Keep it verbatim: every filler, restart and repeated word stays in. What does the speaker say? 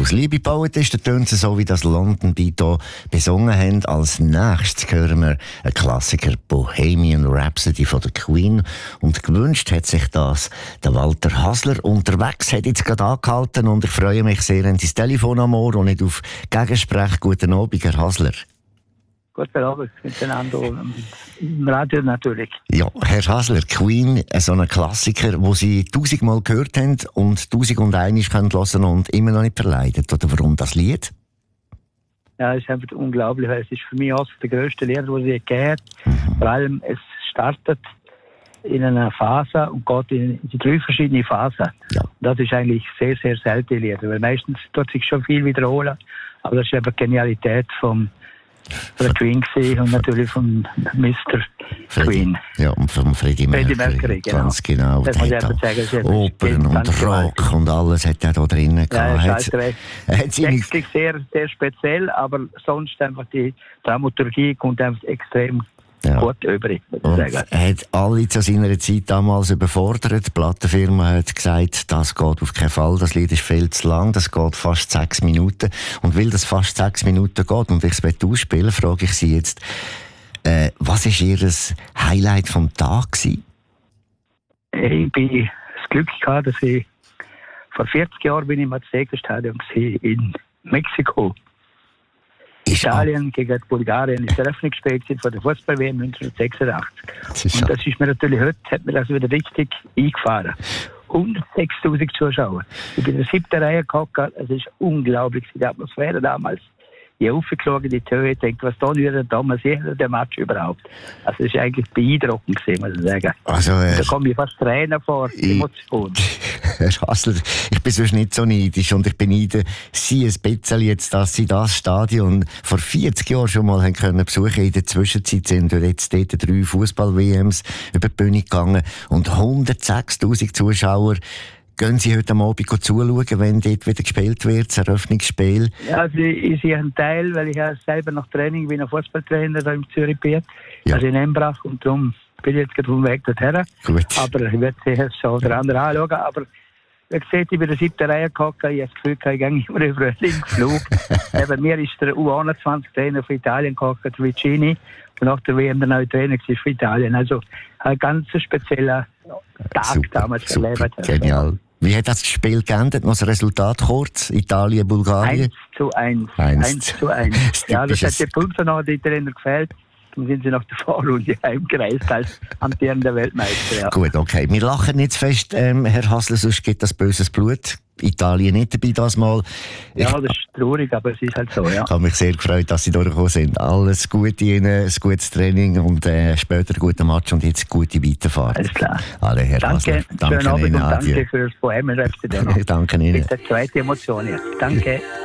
aus. Liebe Poetisten, tönt es so, wie das London Beat hier besungen haben. Als nächstes hören wir einen Klassiker, Bohemian Rhapsody von der Queen. Und gewünscht hat sich das der Walter Hasler. Unterwegs hat jetzt gerade angehalten und ich freue mich sehr an dein Telefon am Ohr und nicht auf Gegensprech. Guten Abend, Herr Hasler. Guten Abend miteinander, im Radio natürlich. Ja, Herr Hasler, Queen, so ein Klassiker, den Sie tausendmal gehört haben und tausendundeinisch hören können und immer noch nicht verleidet. Oder warum das Lied? Ja, es ist einfach unglaublich, weil es ist für mich auch der grösste Lehrer, den ich je gehört habe. Mhm. Vor allem, es startet in einer Phase und geht in die drei verschiedene Phasen. Ja. Das ist eigentlich sehr, sehr selten Lehrer, weil meistens tut sich schon viel wiederholen, aber das ist eben die Genialität vom von der Queen und natürlich von Mister Queen. Ja, und von Freddie Mercury. Freddie Mercury, genau. Ganz genau. Das der hat sagen, Opern und Rock und alles hat er da drinnen gehabt. Ja, ist halt textlich sehr, sehr speziell, aber sonst einfach die Dramaturgie kommt einfach extrem ja. gut übrig, würde ich sagen. Er hat alle zu seiner Zeit damals überfordert. Die Plattenfirma hat gesagt, das geht auf keinen Fall, das Lied ist viel zu lang, das geht fast sechs Minuten. Und weil das fast sechs Minuten geht und ich es ausspielen, frage ich Sie jetzt, äh, was war Ihr Highlight vom Tag gewesen? Ich bin das Glück gehabt, dass ich vor vierzig Jahren bin ich im Aztekenstadion in Mexiko. Italien gegen Bulgarien ist Eröffnungsspiel von der Fußball-W M neunzehnhundertsechsundachtzig. Das und das ist mir natürlich heute, hat mir das wieder richtig eingefahren. hundertsechstausend Zuschauer. Ich bin in der siebten Reihe gehockt, es ist unglaublich, die Atmosphäre damals. Ich habe aufgeschaut in die Höhe, denke, was da würde damals sehen, der Match überhaupt. Also es ist eigentlich beeindruckend gewesen, muss ich sagen. Also, äh, da kommen mir fast Tränen vor, Emotionen. Herr Hasler, ich bin sonst nicht so neidisch und ich beneide Sie ein bisschen jetzt, dass Sie das Stadion vor vierzig Jahren schon mal haben können besuchen. In der Zwischenzeit sind jetzt dort drei Fußball-W Ms über die Bühne gegangen und hundertsechstausend Zuschauer. Gehen Sie heute Abend zuschauen, wenn dort wieder gespielt wird, das Eröffnungsspiel? Ja, also ich sehe einen Teil, weil ich ja selber nach Training bin, ein Fußballtrainer da im Zürich bin, ja. Also in Embrach, und darum bin ich jetzt gerade auf dem Weg dorthin. Gut. Aber ich werde sicher schon der andere anschauen, aber wie gesagt, ich bin in der siebten Reihe gehockt, ich habe das Gefühl, ich gehe immer über einen Linksflug. Neben mir ist der U einundzwanzig-Trainer von Italien gehockt, der Vicini, und nach der W M der neue Trainer war für Italien. Also ein ganz spezieller Tag super, damals erlebt. Genial. Wie hat das Spiel geendet? Noch das Resultat kurz? Italien, Bulgarien? eins zu eins. eins zu eins. Ja, das hat die Pulser noch die Trainer gefällt. Dann sind sie nach der Vorrunde heimgereist als amtierender Weltmeister. Ja. Gut, okay. Wir lachen nicht zu fest, ähm, Herr Hasler, sonst gibt das böses Blut. Italien nicht dabei das Mal. Ich ja, das ist traurig, aber es ist halt so, ja. Ich habe mich sehr gefreut, dass Sie durchgekommen sind. Alles Gute Ihnen, ein gutes Training und äh, später einen guten Match und jetzt gute Weiterfahrt. Alles klar. Alle, Herr danke, Hasler. Danke schönen Abend Ihnen. und danke für das Bohemian Rhapsody. Danke Ihnen. Das ist die zweite Emotion jetzt. Danke.